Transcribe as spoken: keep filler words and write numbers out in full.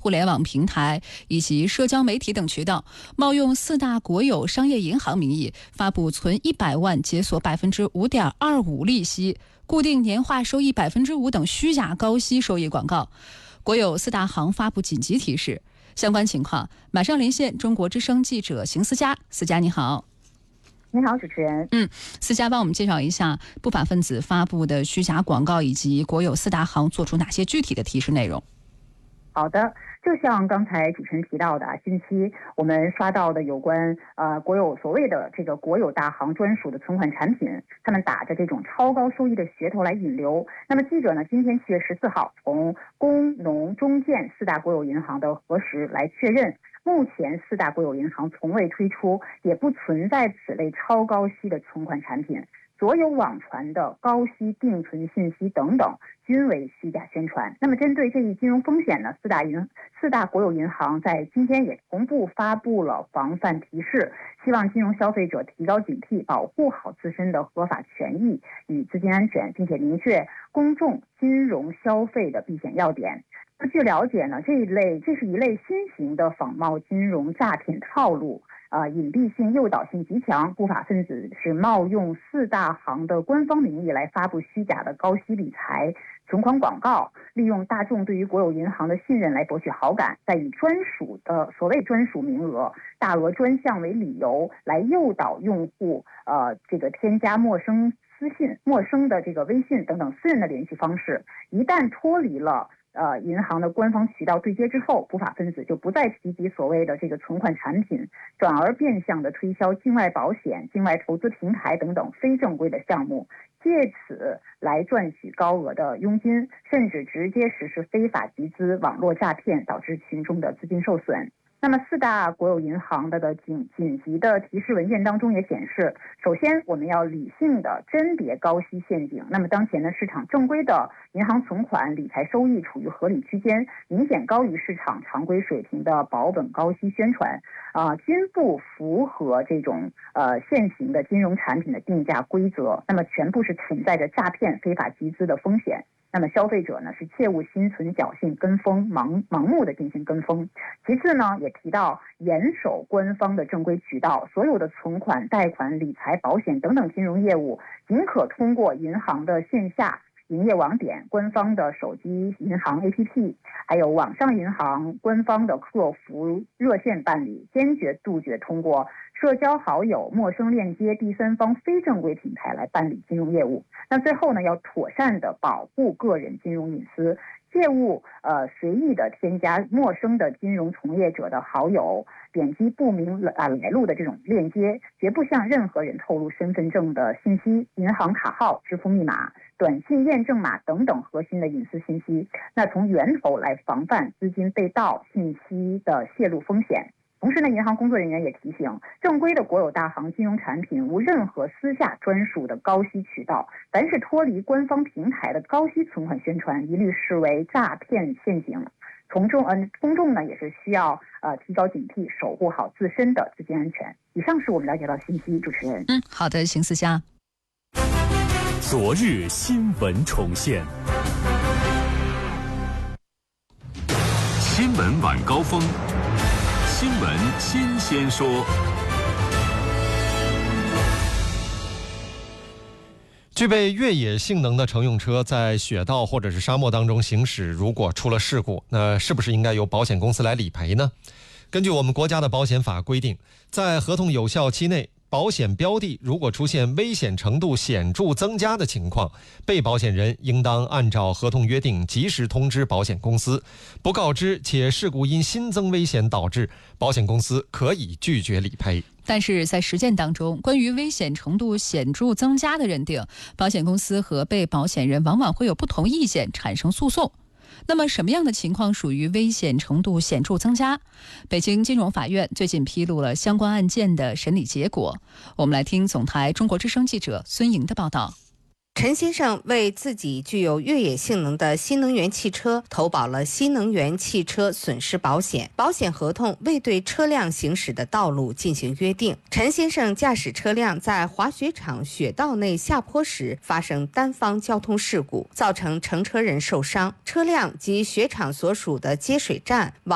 互联网平台以及社交媒体等渠道，冒用四大国有商业银行名义发布存一百万解锁百分之五点二五利息、固定年化收益百分之五等虚假高息收益广告。国有四大行发布紧急提示。相关情况，马上连线中国之声记者邢思佳。思佳你好。 你好，主持人。 嗯，思佳帮我们介绍一下不法分子发布的虚假广告以及国有四大行做出哪些具体的提示内容。 好的，就像刚才主持人提到的啊，近期我们刷到的有关呃国有所谓的这个国有大行专属的存款产品，他们打着这种超高收益的噱头来引流。那么记者呢，今天七月十四号从工农中建四大国有银行的核实来确认，目前四大国有银行从未推出，也不存在此类超高息的存款产品。所有网传的高息定存信息等等均为虚假宣传。那么针对这一金融风险呢，四大银四大国有银行在今天也同步发布了防范提示，希望金融消费者提高警惕，保护好自身的合法权益与资金安全，并且明确公众金融消费的避险要点。据了解呢，这一类这是一类新型的仿冒金融诈骗套路。呃，隐蔽性、诱导性极强，不法分子是冒用四大行的官方名义来发布虚假的高息理财存款广告，利用大众对于国有银行的信任来博取好感，再以专属的所谓专属名额、大额专项为理由来诱导用户，呃，这个添加陌生私信、陌生的这个微信等等私人的联系方式。一旦脱离了呃，银行的官方渠道对接之后，不法分子就不再提及所谓的这个存款产品，转而变相的推销境外保险、境外投资平台等等非正规的项目，借此来赚取高额的佣金，甚至直接实施非法集资、网络诈骗，导致群众的资金受损。那么四大国有银行的的紧紧急的提示文件当中也显示，首先我们要理性的甄别高息陷阱。那么当前呢，市场正规的银行存款理财收益处于合理区间，明显高于市场常规水平的保本高息宣传，啊、呃，均不符合这种呃现行的金融产品的定价规则。那么全部是存在着诈骗、非法集资的风险。那么消费者呢是切勿心存侥幸跟风，盲盲目的进行跟风。其次呢，也提到严守官方的正规渠道，所有的存款、贷款、理财、保险等等金融业务，仅可通过银行的线下营业网点、官方的手机银行 A P P， 还有网上银行官方的客服热线办理，坚决杜绝通过社交好友、陌生链接、第三方非正规平台来办理金融业务。那最后呢，要妥善的保护个人金融隐私，切勿呃随意的添加陌生的金融从业者的好友，点击不明啊来路的这种链接，绝不向任何人透露身份证的信息、银行卡号、支付密码、短信验证码等等核心的隐私信息。那从源头来防范资金被盗、信息的泄露风险。同时呢，银行工作人员也提醒，正规的国有大行金融产品无任何私下专属的高息渠道，凡是脱离官方平台的高息存款宣传，一律视为诈骗陷阱。从众嗯，公众呢也是需要呃提高警惕，守护好自身的资金安全。以上是我们了解到的信息，主持人。 嗯，好的，邢思佳。 昨日新闻重现，新闻晚高峰。新闻新鲜说， 具备越野性能的乘用车在雪道或者是沙漠当中行驶，如果出了事故，那是不是应该由保险公司来理赔呢？根据我们国家的保险法规定，在合同有效期内，保险标的如果出现危险程度显著增加的情况，被保险人应当按照合同约定及时通知保险公司，不告知且事故因新增危险导致，保险公司可以拒绝理赔。 但是在实践当中，关于危险程度显著增加的认定，保险公司和被保险人往往会有不同意见，产生诉讼。那么什么样的情况属于危险程度显著增加？北京金融法院最近披露了相关案件的审理结果。我们来听总台中国之声记者孙莹的报道。 陈先生为自己具有越野性能的新能源汽车投保了新能源汽车损失保险，保险合同未对车辆行驶的道路进行约定。陈先生驾驶车辆在滑雪场雪道内下坡时发生单方交通事故，造成乘车人受伤，车辆及雪场所属的接水站